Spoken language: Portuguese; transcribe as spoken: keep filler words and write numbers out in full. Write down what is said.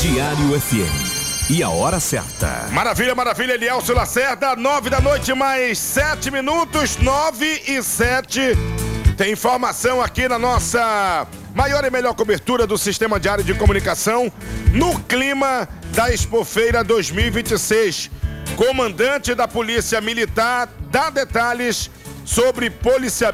Diário F M. E a hora certa. Maravilha, maravilha, Elielcio Lacerda, nove da noite, mais sete minutos, nove e sete. Tem informação aqui na nossa maior e melhor cobertura do Sistema Diário de Comunicação, no clima da Expofeira dois mil e vinte e seis. Comandante da Polícia Militar dá detalhes sobre policiamento